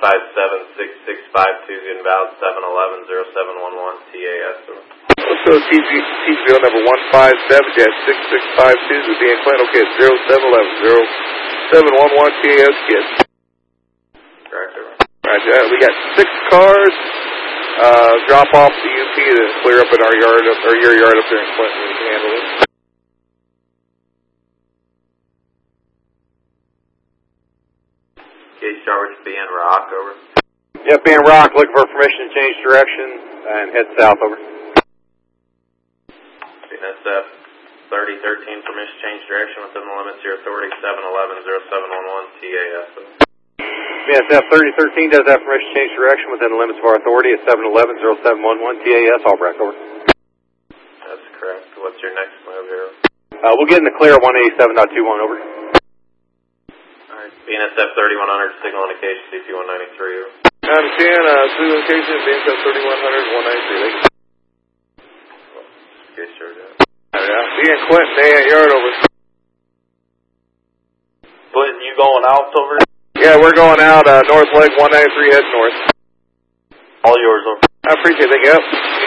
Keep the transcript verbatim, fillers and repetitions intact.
five seven, six six five two, invalid seven eleven, zero seven one one, T A S. Let's go T P O number one five seven dash six six five two to San Quentin. Okay, it's zero seven eleven, zero seven one one, T A S, kid. Correct, over. Roger, we got six cars. Uh, drop off the U P to clear up in our yard, up, or your yard up there in Clinton. We can handle it. Case charge being Rock, over. Yep, being Rock, looking for permission to change direction and head south, over. B N S F thirty thirteen, permission change direction within the limits of your authority, seven eleven, zero seven one one, T A S. B N S F thirty thirteen does have permission to change direction within the limits of our authority at seven eleven, zero seven one one, T A S, Albrecht, over. That's correct. What's your next move here? Uh, we'll get in the clear at one eighty-seven point two one, over. Alright, B N S F thirty-one hundred, signal indication, C P one ninety-three, over. I understand, uh, signal indication, B N S F thirty-one hundred, one ninety-three. Case charge, yeah. Yeah, be in Clinton, A at yard, over. Clinton, you going out, over? Yeah, we're going out, uh, north leg one ninety-three, head north. All yours, over. I appreciate it, yep.